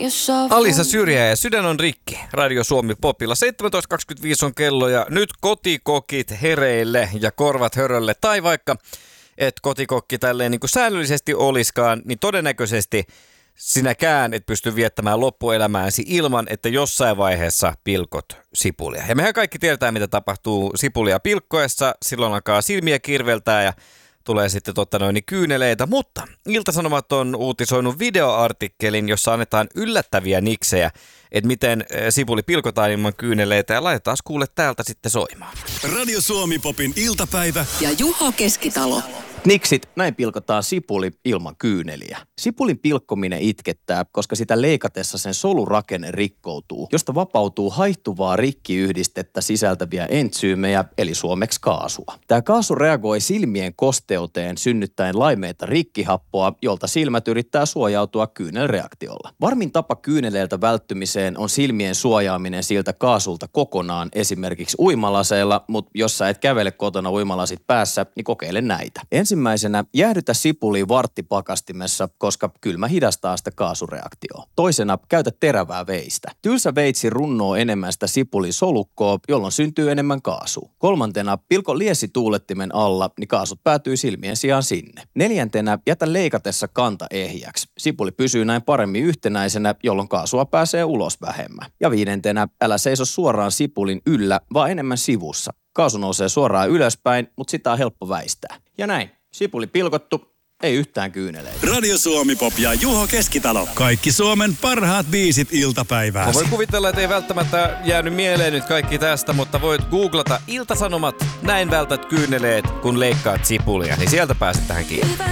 Alisa Syrjä ja Sydän on rikki. Radio Suomi Popilla. 17.25 on kello ja nyt kotikokit hereille ja korvat hörölle. Tai vaikka et kotikokki tälleen niin kuin säännöllisesti oliskaan, niin todennäköisesti sinäkään et pysty viettämään loppuelämääsi ilman, että jossain vaiheessa pilkot sipulia. Ja mehän kaikki tiedetään, mitä tapahtuu sipulia pilkkoessa. Silloin alkaa silmiä kirveltää ja tulee sitten kyyneleitä, mutta Ilta-Sanomat on uutisoinut videoartikkelin, jossa annetaan yllättäviä niksejä, että miten sipuli pilkotaan ilman kyyneleitä ja laitetaan kuule täältä sitten soimaan. Radio Suomi Popin iltapäivä ja Juho Keskitalo. Niksit, näin pilkotaan sipuli ilman kyyneliä. Sipulin pilkkominen itkettää, koska sitä leikatessa sen solurakenne rikkoutuu, josta vapautuu haihtuvaa rikkiyhdistettä sisältäviä entsyymejä, eli suomeksi kaasua. Tämä kaasu reagoi silmien kosteuteen synnyttäen laimeita rikkihappoa, jolta silmät yrittää suojautua kyynelreaktiolla. Varmin tapa kyyneleiltä välttymiseen on silmien suojaaminen siltä kaasulta kokonaan, esimerkiksi uimalaseilla, mutta jos sä et kävele kotona uimalasit päässä, niin kokeile näitä. Ensimmäisenä jäähdytä sipuli varttipakastimessa, koska kylmä hidastaa sitä kaasureaktioa. Toisena käytä terävää veistä. Tylsä veitsi runnoo enemmän sitä sipulin solukkoa, jolloin syntyy enemmän kaasua. Kolmantena pilko liesi tuulettimen alla, niin kaasut päätyy silmien sijaan sinne. Neljäntenä jätä leikatessa kanta ehjäksi. Sipuli pysyy näin paremmin yhtenäisenä, jolloin kaasua pääsee ulos vähemmän. Ja viidentenä älä seiso suoraan sipulin yllä, vaan enemmän sivussa. Kaasu nousee suoraan ylöspäin, mutta sitä on helppo väistää. Ja näin. Sipuli pilkottu, ei yhtään kyyneleitä. Radio Suomi Pop ja Juho Keskitalo. Kaikki Suomen parhaat biisit iltapäivää. Mä voin kuvitella, että ei välttämättä jäänyt mieleen nyt kaikki tästä, mutta voit googlata Ilta-Sanomat, näin vältät kyyneleet, kun leikkaat sipulia. Niin sieltä pääset tähän kiinni.